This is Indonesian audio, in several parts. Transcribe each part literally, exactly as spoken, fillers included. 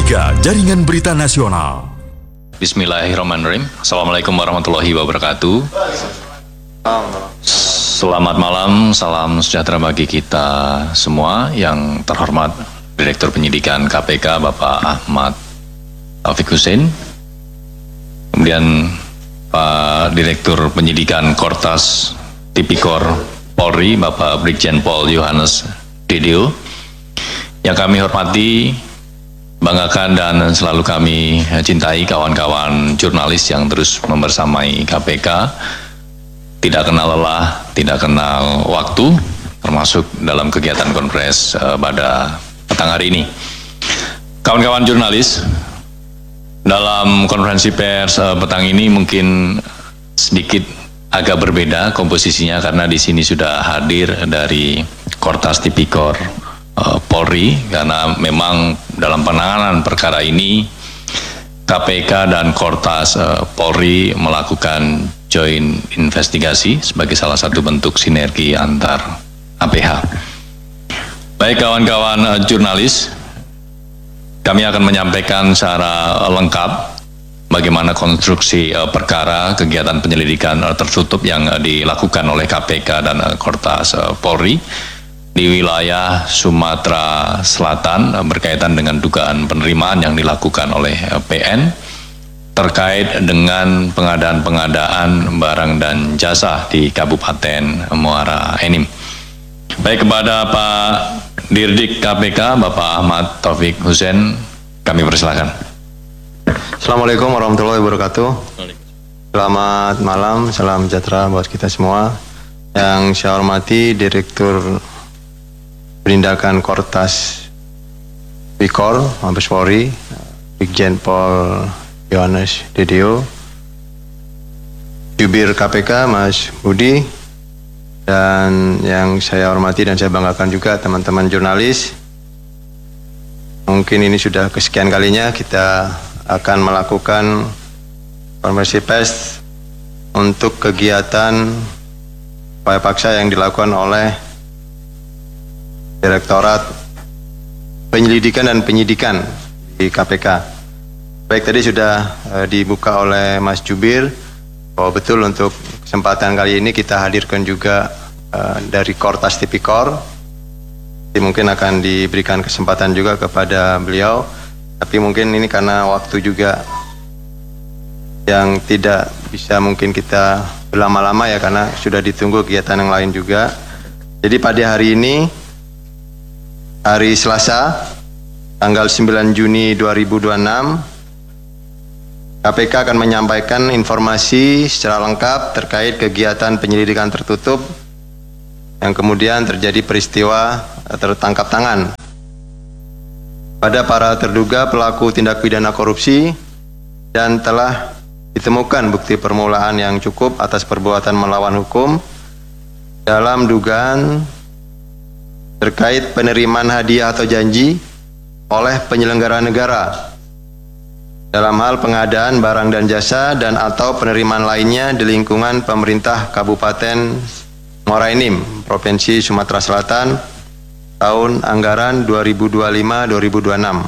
tiga Jaringan Berita Nasional. Bismillahirrahmanirrahim. Assalamualaikum warahmatullahi wabarakatuh. Selamat malam, salam sejahtera bagi kita semua. Yang terhormat Direktur Penyidikan K P K Bapak Ahmad Taufik Hussein, kemudian Pak Direktur Penyidikan Kortas Tipikor Polri Bapak Brigjen Pol Yohanes Dedeo, yang kami hormati, banggakan dan selalu kami cintai kawan-kawan jurnalis yang terus membersamai K P K, tidak kenal lelah, tidak kenal waktu, termasuk dalam kegiatan konferensi uh, pada petang hari ini. Kawan-kawan jurnalis, dalam konferensi pers uh, petang ini mungkin sedikit agak berbeda komposisinya, karena di sini sudah hadir dari Kortas Tipikor uh, Polri, karena memang dalam penanganan perkara ini K P K dan Kortas uh, Polri melakukan joint investigasi sebagai salah satu bentuk sinergi antar A P H. Baik kawan-kawan uh, jurnalis, kami akan menyampaikan secara lengkap bagaimana konstruksi uh, perkara kegiatan penyelidikan uh, tertutup yang uh, dilakukan oleh K P K dan uh, Kortas uh, Polri di wilayah Sumatera Selatan uh, berkaitan dengan dugaan penerimaan yang dilakukan oleh uh, P N terkait dengan pengadaan-pengadaan barang dan jasa di Kabupaten Muara Enim. Baik, kepada Pak Dirdik K P K Bapak Ahmad Taufik Hussein, kami persilakan. Assalamualaikum warahmatullahi wabarakatuh. Selamat malam, salam sejahtera buat kita semua. Yang saya hormati Direktur Penindakan Kortas Tipikor Mabes Polri Brigjen Pol Yohanes Dedeo, Jubir K P K Mas Budi, dan yang saya hormati dan saya banggakan juga teman-teman jurnalis. Mungkin ini sudah kesekian kalinya kita akan melakukan konferensi pers untuk kegiatan upaya paksa yang dilakukan oleh Direktorat Penyelidikan dan Penyidikan di K P K. Baik, tadi sudah e, dibuka oleh Mas Jubir bahwa betul untuk kesempatan kali ini kita hadirkan juga e, dari Kortas Tipikor. Jadi mungkin akan diberikan kesempatan juga kepada beliau. Tapi mungkin ini karena waktu juga yang tidak bisa mungkin kita berlama-lama ya, karena sudah ditunggu kegiatan yang lain juga. Jadi pada hari ini, hari Selasa, tanggal sembilan Juni dua ribu dua puluh enam, K P K akan menyampaikan informasi secara lengkap terkait kegiatan penyelidikan tertutup yang kemudian terjadi peristiwa tertangkap tangan pada para terduga pelaku tindak pidana korupsi, dan telah ditemukan bukti permulaan yang cukup atas perbuatan melawan hukum dalam dugaan terkait penerimaan hadiah atau janji oleh penyelenggara negara dalam hal pengadaan barang dan jasa dan atau penerimaan lainnya di lingkungan pemerintah Kabupaten Muara Enim, Provinsi Sumatera Selatan, tahun anggaran dua ribu dua puluh lima dua ribu dua puluh enam.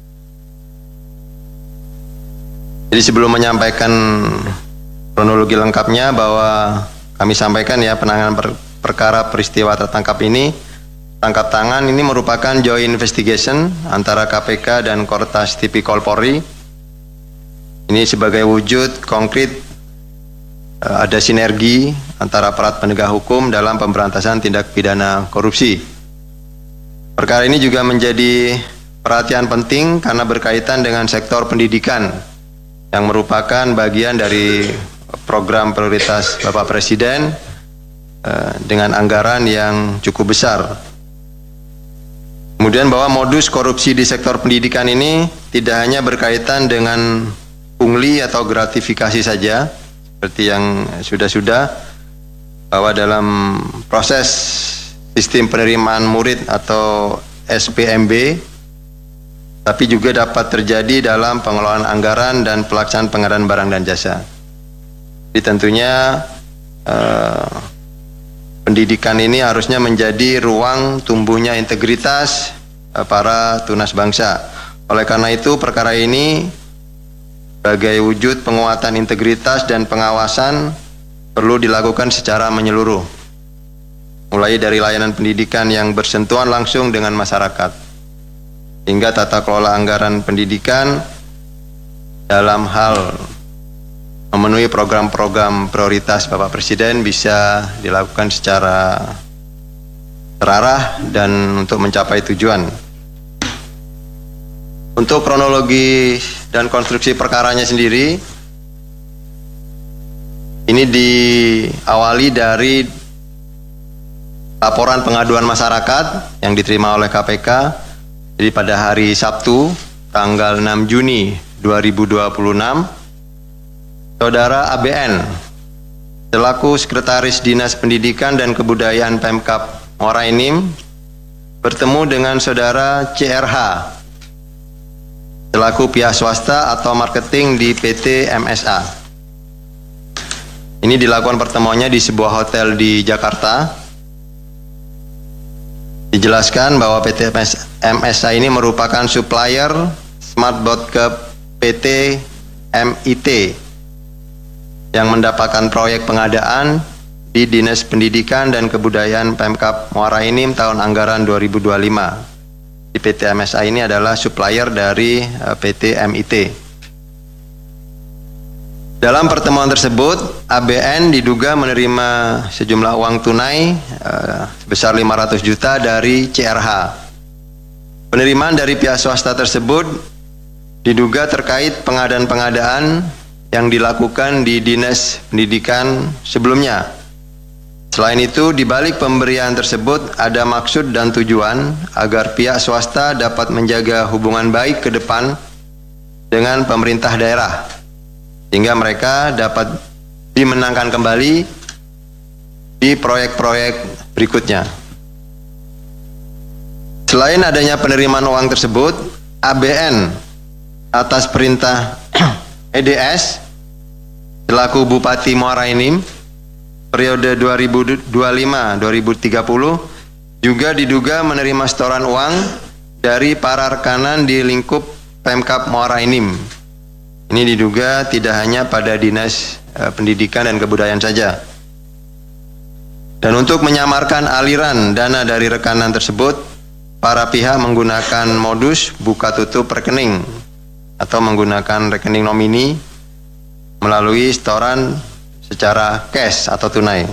Jadi sebelum menyampaikan kronologi lengkapnya, bahwa kami sampaikan ya, penanganan per perkara peristiwa tertangkap ini, tangkap tangan ini merupakan joint investigation antara K P K dan Kortas Tipikor Polri. Ini sebagai wujud konkret uh, ada sinergi antara aparat penegak hukum dalam pemberantasan tindak pidana korupsi. Perkara ini juga menjadi perhatian penting karena berkaitan dengan sektor pendidikan yang merupakan bagian dari program prioritas Bapak Presiden uh, dengan anggaran yang cukup besar. Kemudian bahwa modus korupsi di sektor pendidikan ini tidak hanya berkaitan dengan pungli atau gratifikasi saja, seperti yang sudah-sudah, bahwa dalam proses sistem penerimaan murid atau S P M B, tapi juga dapat terjadi dalam pengelolaan anggaran dan pelaksanaan pengadaan barang dan jasa. Jadi tentunya eh, pendidikan ini harusnya menjadi ruang tumbuhnya integritas eh, para tunas bangsa. Oleh karena itu, perkara ini sebagai wujud penguatan integritas dan pengawasan perlu dilakukan secara menyeluruh, mulai dari layanan pendidikan yang bersentuhan langsung dengan masyarakat, hingga tata kelola anggaran pendidikan dalam hal memenuhi program-program prioritas Bapak Presiden bisa dilakukan secara terarah dan untuk mencapai tujuan. Untuk kronologi dan konstruksi perkaranya sendiri, ini diawali dari laporan pengaduan masyarakat yang diterima oleh K P K. Jadi pada hari Sabtu, tanggal enam Juni dua ribu dua puluh enam, Saudara A B N, selaku Sekretaris Dinas Pendidikan dan Kebudayaan Pemkab Muara Enim, bertemu dengan Saudara C R H, selaku pihak swasta atau marketing di P T M S A. Ini dilakukan pertemuannya di sebuah hotel di Jakarta. Dijelaskan bahwa P T M S A ini merupakan supplier smartboard ke P T M I T yang mendapatkan proyek pengadaan di Dinas Pendidikan dan Kebudayaan Pemkab Muara Enim tahun anggaran dua ribu dua puluh lima. Di P T M S A ini adalah supplier dari uh, P T M I T. Dalam pertemuan tersebut, A B N diduga menerima sejumlah uang tunai uh, sebesar lima ratus juta dari C R H. Penerimaan dari pihak swasta tersebut diduga terkait pengadaan-pengadaan yang dilakukan di Dinas Pendidikan sebelumnya. Selain itu, di balik pemberian tersebut ada maksud dan tujuan agar pihak swasta dapat menjaga hubungan baik ke depan dengan pemerintah daerah, sehingga mereka dapat dimenangkan kembali di proyek-proyek berikutnya. Selain adanya penerimaan uang tersebut, A B N atas perintah E D S selaku Bupati Muara Enim periode dua ribu dua puluh lima sampai dua ribu tiga puluh juga diduga menerima setoran uang dari para rekanan di lingkup Pemkab Muara Enim. Ini diduga tidak hanya pada Dinas eh, Pendidikan dan Kebudayaan saja. Dan untuk menyamarkan aliran dana dari rekanan tersebut, para pihak menggunakan modus buka tutup rekening atau menggunakan rekening nomini melalui setoran secara cash atau tunai.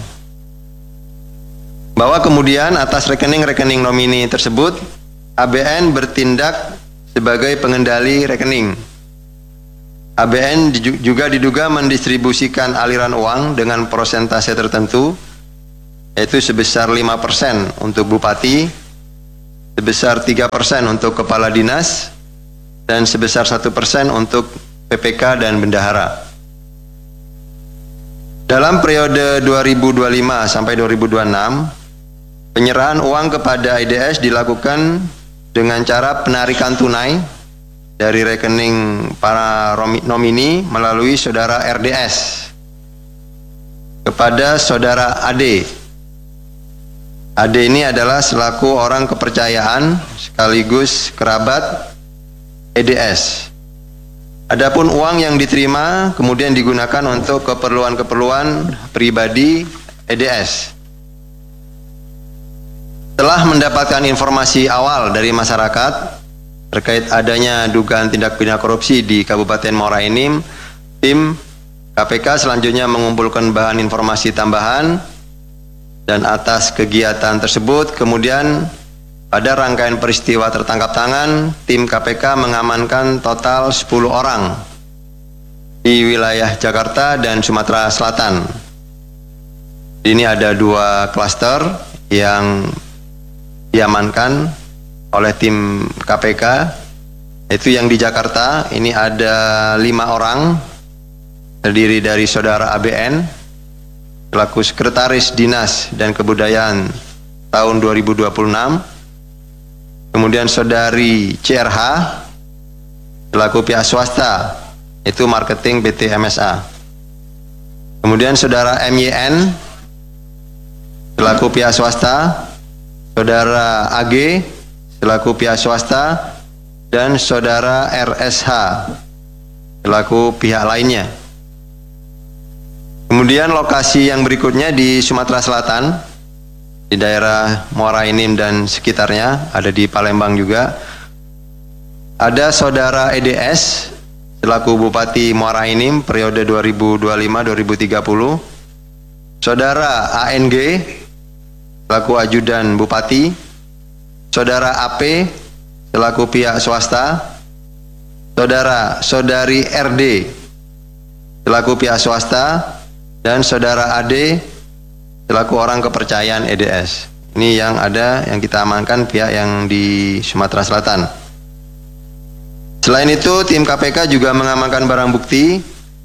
Bahwa kemudian atas rekening-rekening nomini tersebut, A B N bertindak sebagai pengendali rekening. A B N juga diduga mendistribusikan aliran uang dengan persentase tertentu, yaitu sebesar lima persen untuk bupati, sebesar tiga persen untuk kepala dinas, dan sebesar satu persen untuk P P K dan bendahara. Dalam periode dua ribu dua puluh lima sampai dua ribu dua puluh enam, penyerahan uang kepada E D S dilakukan dengan cara penarikan tunai dari rekening para nomini melalui saudara R D S kepada saudara A D. A D ini adalah selaku orang kepercayaan sekaligus kerabat E D S. Adapun uang yang diterima kemudian digunakan untuk keperluan-keperluan pribadi E D S. Setelah mendapatkan informasi awal dari masyarakat terkait adanya dugaan tindak pidana korupsi di Kabupaten Muara Enim, tim K P K selanjutnya mengumpulkan bahan informasi tambahan, dan atas kegiatan tersebut kemudian pada rangkaian peristiwa tertangkap tangan, tim K P K mengamankan total sepuluh orang di wilayah Jakarta dan Sumatera Selatan. Ini ada dua klaster yang diamankan oleh tim K P K, yaitu yang di Jakarta ini ada lima orang, terdiri dari saudara A B N selaku Sekretaris Dinas dan Kebudayaan tahun dua ribu dua puluh enam, kemudian saudari C R H selaku pihak swasta, itu marketing P T M S A, kemudian saudara M Y N selaku pihak swasta, saudara A G selaku pihak swasta, dan saudara R S H selaku pihak lainnya. Kemudian lokasi yang berikutnya di Sumatera Selatan, di daerah Muara Enim dan sekitarnya, ada di Palembang juga. Ada saudara E D S selaku Bupati Muara Enim periode dua ribu dua puluh lima sampai dua ribu tiga puluh. Saudara A N G selaku ajudan Bupati. Saudara A P selaku pihak swasta. Saudara Saudari R D selaku pihak swasta. Dan saudara A D selaku orang kepercayaan E D S. Ini yang ada, yang kita amankan pihak yang di Sumatera Selatan. Selain itu, tim K P K juga mengamankan barang bukti.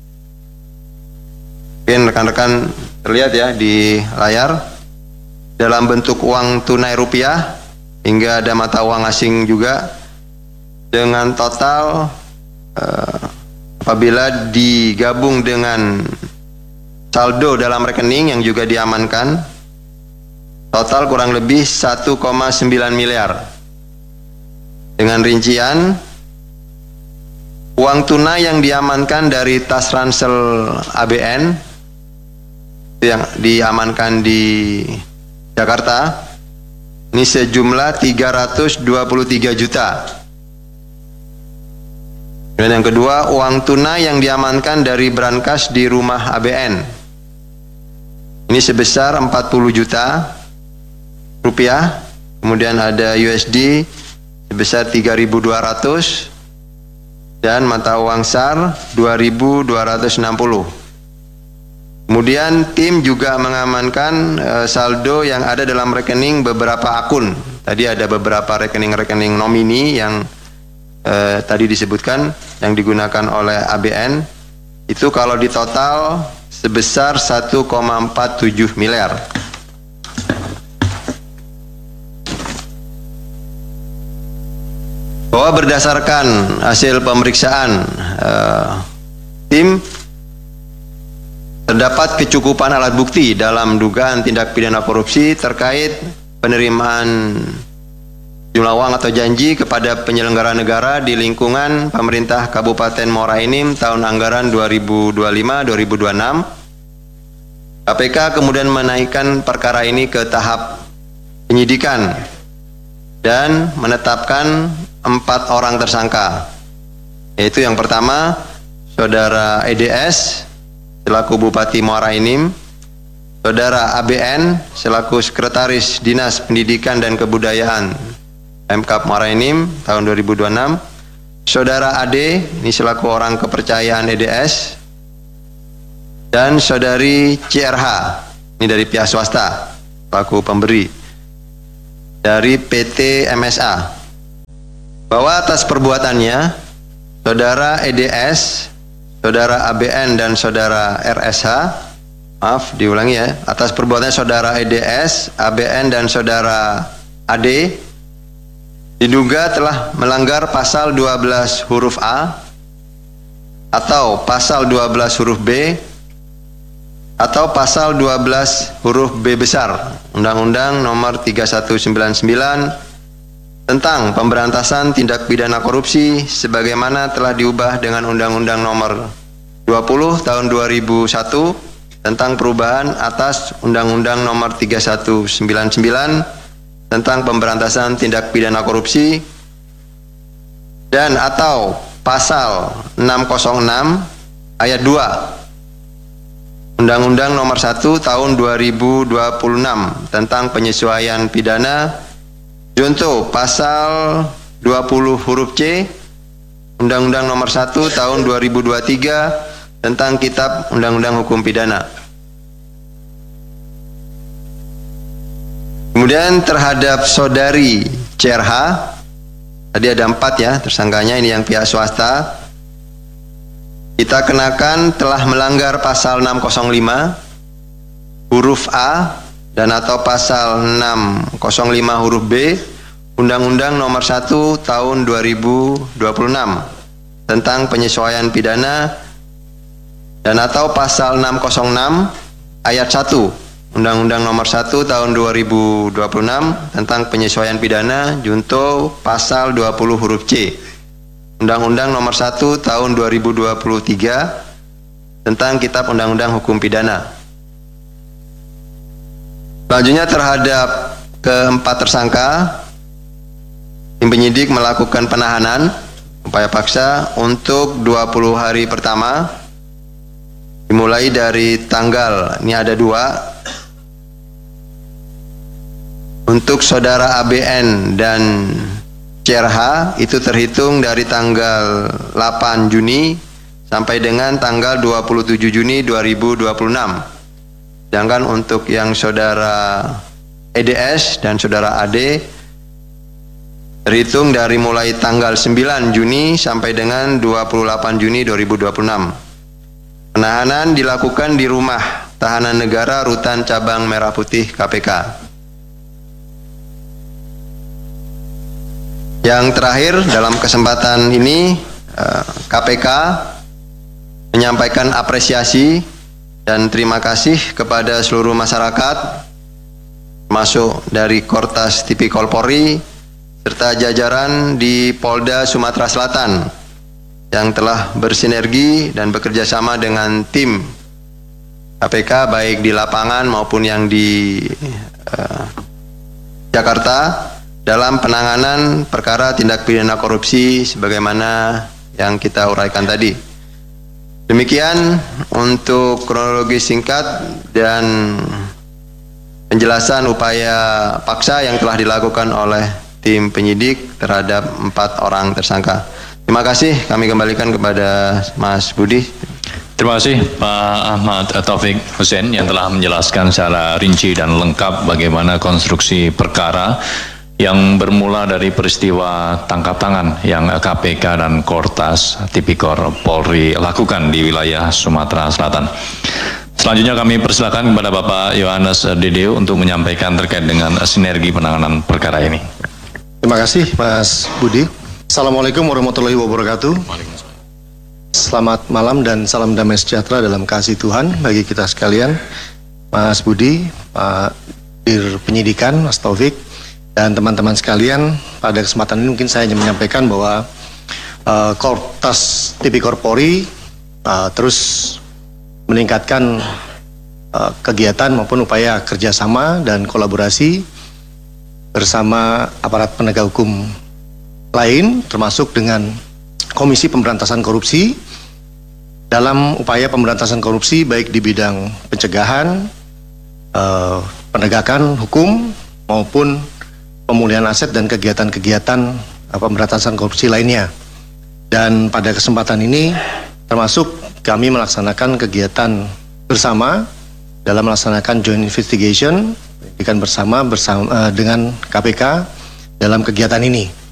Mungkin rekan-rekan terlihat ya di layar, dalam bentuk uang tunai rupiah hingga ada mata uang asing juga, dengan total eh, apabila digabung dengan saldo dalam rekening yang juga diamankan, total kurang lebih satu koma sembilan miliar. Dengan rincian, uang tunai yang diamankan dari tas ransel A B N yang diamankan di Jakarta ini sejumlah tiga ratus dua puluh tiga juta. Dan yang kedua, uang tunai yang diamankan dari brankas di rumah A B N ini sebesar empat puluh juta rupiah. Kemudian ada U S D sebesar tiga ribu dua ratus dan mata uang S A R dua ribu dua ratus enam puluh. Kemudian tim juga mengamankan e, saldo yang ada dalam rekening beberapa akun. Tadi ada beberapa rekening-rekening nomini yang e, tadi disebutkan yang digunakan oleh A B N. Itu kalau di total sebesar satu koma empat tujuh miliar. Bahwa berdasarkan hasil pemeriksaan eh, tim, terdapat kecukupan alat bukti dalam dugaan tindak pidana korupsi terkait penerimaan jumlah uang atau janji kepada penyelenggara negara di lingkungan pemerintah Kabupaten Muara Enim tahun anggaran dua ribu dua puluh lima dua ribu dua puluh enam. K P K kemudian menaikkan perkara ini ke tahap penyidikan dan menetapkan empat orang tersangka, yaitu yang pertama saudara E D S selaku Bupati Muara Enim, saudara A B N selaku Sekretaris Dinas Pendidikan dan Kebudayaan Pemkab Muara Enim tahun dua ribu dua puluh enam, saudara A D ini selaku orang kepercayaan E D S, dan saudari C R H ini dari pihak swasta selaku pemberi dari P T M S A. Bahwa atas perbuatannya saudara E D S, saudara A B N dan saudara R S H, maaf diulangi ya, atas perbuatannya saudara E D S, A B N dan saudara A D diduga telah melanggar pasal dua belas huruf A atau pasal dua belas huruf B atau pasal dua belas huruf B besar Undang-Undang Nomor tiga satu sembilan sembilan tentang pemberantasan tindak pidana korupsi sebagaimana telah diubah dengan Undang-Undang Nomor dua puluh tahun dua ribu satu tentang perubahan atas Undang-Undang Nomor tiga satu sembilan sembilan tentang pemberantasan tindak pidana korupsi, dan atau pasal enam nol enam ayat dua Undang-Undang Nomor satu tahun dua ribu dua puluh enam tentang penyesuaian pidana, junto pasal dua puluh huruf C Undang-Undang Nomor satu tahun dua ribu dua puluh tiga tentang Kitab Undang-Undang Hukum Pidana. Kemudian terhadap saudari C R H, tadi ada empat ya tersangkanya, ini yang pihak swasta, kita kenakan telah melanggar pasal enam nol lima huruf A dan atau pasal enam nol lima huruf B Undang-Undang Nomor satu tahun dua ribu dua puluh enam tentang penyesuaian pidana, dan atau pasal enam nol enam ayat satu Undang-Undang Nomor satu tahun dua ribu dua puluh enam tentang penyesuaian pidana, junto pasal dua puluh huruf C. Undang-Undang Nomor satu Tahun dua ribu dua puluh tiga tentang Kitab Undang-Undang Hukum Pidana. Selanjutnya terhadap keempat tersangka, tim penyidik melakukan penahanan upaya paksa untuk dua puluh hari pertama, dimulai dari tanggal, ini ada dua, untuk saudara A B N dan C R H itu terhitung dari tanggal delapan Juni sampai dengan tanggal dua puluh tujuh Juni dua ribu dua puluh enam. Sedangkan untuk yang saudara E D S dan saudara A D terhitung dari mulai tanggal sembilan Juni sampai dengan dua puluh delapan Juni dua ribu dua puluh enam. Penahanan dilakukan di rumah tahanan negara Rutan Cabang Merah Putih K P K. Yang terakhir, dalam kesempatan ini K P K menyampaikan apresiasi dan terima kasih kepada seluruh masyarakat, termasuk dari Kortas Tipikor Polri serta jajaran di Polda Sumatera Selatan yang telah bersinergi dan bekerja sama dengan tim K P K baik di lapangan maupun yang di uh, Jakarta dalam penanganan perkara tindak pidana korupsi sebagaimana yang kita uraikan tadi. Demikian untuk kronologi singkat dan penjelasan upaya paksa yang telah dilakukan oleh tim penyidik terhadap empat orang tersangka. Terima kasih, kami kembalikan kepada Mas Budi. Terima kasih Pak Ahmad Taufik Hussein yang telah menjelaskan secara rinci dan lengkap bagaimana konstruksi perkara yang bermula dari peristiwa tangkap tangan yang K P K dan Kortas Tipikor Polri lakukan di wilayah Sumatera Selatan. Selanjutnya kami persilakan kepada Bapak Yohanes Dedeo untuk menyampaikan terkait dengan sinergi penanganan perkara ini. Terima kasih Mas Budi. Assalamualaikum warahmatullahi wabarakatuh. Selamat malam dan salam damai sejahtera dalam kasih Tuhan bagi kita sekalian. Mas Budi, Pak Dir Penyidikan, Mas Taufik, dan teman-teman sekalian, pada kesempatan ini mungkin saya hanya menyampaikan bahwa uh, Kortas Tipikor Polri uh, terus meningkatkan uh, kegiatan maupun upaya kerjasama dan kolaborasi bersama aparat penegak hukum lain, termasuk dengan Komisi Pemberantasan Korupsi dalam upaya pemberantasan korupsi baik di bidang pencegahan, uh, penegakan hukum maupun pemulihan aset dan kegiatan-kegiatan uh, pemberantasan korupsi lainnya. Dan pada kesempatan ini termasuk kami melaksanakan kegiatan bersama dalam melaksanakan joint investigation, penyidikan bersama bersama uh, dengan K P K dalam kegiatan ini.